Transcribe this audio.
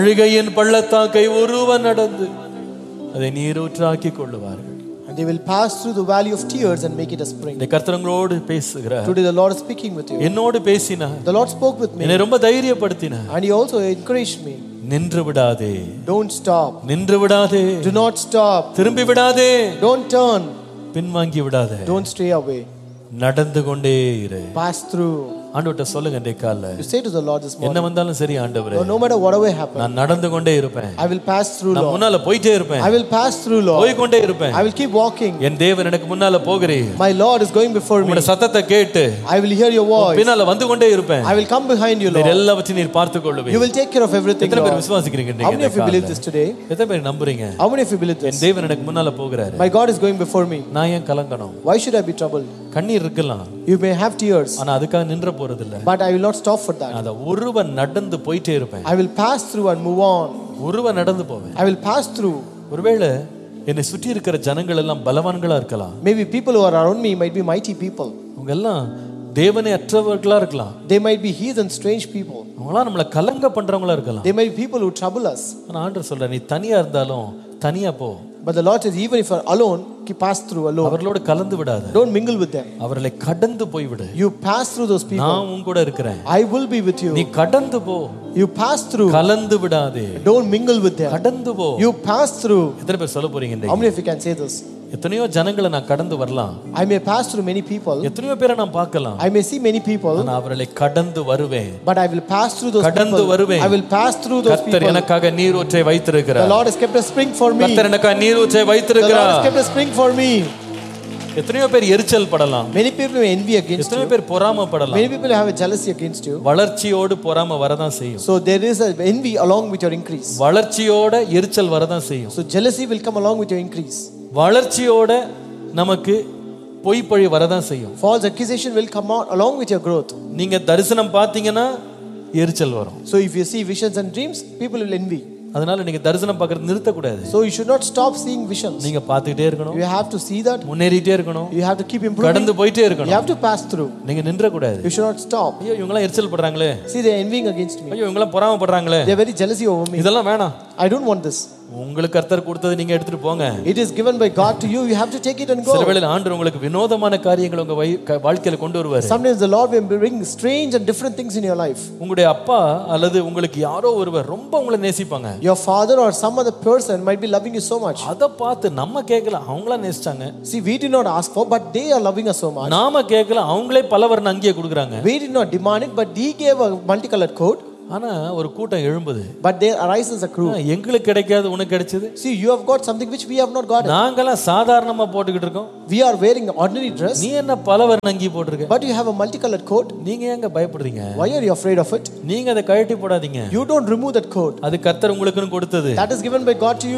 அழுகையின் பள்ளத்தாக்கை ஒருவன் நடந்து அதை நீரூற்றாக்கி கொள்ளுவார்கள். And they will pass through the valley of tears and make it a spring. இந்த கர்த்தரோடு பேசுகிறார். Today the Lord is speaking with you. என்னோடு பேசினார். The Lord spoke with me. என்னை ரொம்ப தைரியப்படுத்தினார். And he also encouraged me. நின்று விடாதே. Don't stop. நின்று விடாதே. Do not stop. திரும்பி விடாதே. Don't turn. பின்வாங்கி விடாதே. Don't stray away. நடந்து கொண்டே இரு. Pass through. ஆண்டவர்ட்ட சொல்லுங்க இந்த காலைல. You say to the Lord this morning. என்ன வந்தாலும் சரி ஆண்டவரே. No matter whatever happens. நான் நடந்து கொண்டே இருப்பேன். I will pass through, Lord. நான் முன்னால போயிட்டே இருப்பேன். I will pass through, Lord. போய் கொண்டே இருப்பேன். I will keep walking. என் தேவன் எனக்கு முன்னால போகிறீர். My Lord is going before me. உம்முடைய சத்தத்தை கேட்டு I will hear your voice. பின்னால வந்து கொண்டே இருப்பேன். I will come behind you, Lord. நீர் எல்லாவற்றையும் நீர் பார்த்துக் கொள்ளுவீர். You will take care of everything, எத்தனை பேர் Lord. விசுவாசிக்கிறீங்க How many of you believe this today? எத்தனை பேர் நம்புறீங்க? How many of you believe N this? தேவன் எனக்கு முன்னால போகிறார். My God is going before me. நான் ஏன் கலங்கணும்? Why should I be troubled? கண்ணீர் இருக்கலாம். You may have tears, ஆனா அதுக்காக நின்ற போறது இல்ல. but I will not stop for that. அத ஒருவன் நடந்து போயிட்டே இருப்பேன். I will pass through and move on. ஒருவன் நடந்து போவேன். I will pass through. ஒருவேளை என்னை சுற்றி இருக்கிற ஜனங்கள் எல்லாம் பலவான்களா இருக்கலாம். Maybe people who are around me might be mighty people. அவங்க எல்லாம் தேவனை அற்றவர்களா இருக்கலாம். They might be heathen, strange people. அவங்களா நம்மள கலங்க பண்றவங்களா இருக்கலாம். They might be people who trouble us. ஆனா ஆண்டவர் சொல்றார், நீ தனியா இருந்தாலும் தனியா போ. But the Lord says, even if you are alone, pass through alone. அவர்களோடு கலந்து விடாத. Don't mingle with them. அவர்களை கடந்து போய் விடு. You pass through those people. நான் உன் கூட இருக்கிறேன். I will be with you. நீ கடந்து போ. You pass through. கலந்து விடாதே. Don't mingle with them. கடந்து போ. You pass through. எத்தனை பேர் சொல்ல போறீங்க இன்னைக்கு? How many of you can say this? எத்தனையோ ஜனங்களை நான் கடந்து வரலாம். I may pass through many people. எத்தனையோ பேரை நான் பார்க்கலாம். I may see many people. நான் அவர்களை கடந்து வருவேன். But I will pass through those கடந்து people. வருவேன். I will pass through those people. கர்த்தர் எனக்காக நீரூற்றை வைத்திருக்கிறார். The Lord has kept a spring for me. கர்த்தர் எனக்காக நீரூற்றை The வைத்திருக்கிறார். Lord has kept a spring for me. எத்தனையோ பேர் எரிச்சல் படலாம். Many people may envy against எத்தனையோ you. பேர் பொறாமைப்படலாம். Many people have a jealousy against you. வளர்ச்சியோடு பொறாமை வரதான் செய்யும். So there is a envy along with your increase. வளர்ச்சியோட எரிச்சல் வரதான் செய்யும். So jealousy will come along with your increase. வளர்ச்சியோட நமக்கு பொய்ப்பழி வரதான் செய்யும். False accusation will come out along with your growth. நீங்க தரிசனம் பார்த்தீங்கன்னா எரிச்சல் வரும். So if you see visions and dreams, people will envy. அதனால நீங்க தரிசனம் பார்க்கறது நிறுத்த கூடாது. So you should not stop seeing visions. நீங்க பார்த்துட்டே இருக்கணும். You have to see that. முன்னேறிட்டே இருக்கணும். You have to keep improving. கடந்து போயிட்டே You இருக்கணும். have to pass through. நீங்க நின்ற கூடாது. You should not stop. ஐயோ இவங்க எல்லாம் எரிச்சல் பண்றாங்களே. See, they are envying against me. ஐயோ இவங்க எல்லாம் பொறாமைப்படுறாங்களே. They are very jealousy over me. இதெல்லாம் வேணாம். I don't want this. உங்களுக்கு கர்த்தர் கொடுத்தது நீங்க எடுத்துட்டு போங்க. It is given by God to you. You have to take it and go. சில வேளையில ஆண்டவர் உங்களுக்கு வினோதமான காரியங்களை உங்க வாழ்க்கையில கொண்டு வருவார். Sometimes the Lord will bring strange and different things in your life. உங்களுடைய அப்பா அல்லது உங்களுக்கு யாரோ ஒருவர் ரொம்ப உங்களை நேசிப்பாங்க. Your father or some other person might be loving you so much. அத பார்த்து நம்ம கேட்கல, அவங்களா நேசிச்சாங்க. See, we did not ask for, but they are loving us so much. நாம கேட்கல, அவங்களே பலவர்ண அங்கேயே கொடுக்குறாங்க. We did not demand it, but he gave a multicolored coat. ஆனா ஒரு கூட்டம் எழும்புது. But there arises a crew. எங்களுக்கு கிடைக்காது, உனக்கு கிடைச்சது. See, you have got something which we have not got. நாங்கலாம் சாதாரணமா போட்டுக்கிட்டு இருக்கோம். We are wearing an ordinary dress. நீ என்ன பலவர்ண அங்கி போட்டுருக்க? But you have a multicolored coat. நீங்க ஏங்க பயப்படுறீங்க? Why are you afraid of it? நீங்க அதை கழட்டி போடாதீங்க. You don't remove that coat. அது கர்த்தர் உங்களுக்குன்னு கொடுத்தது. That is given by God to you.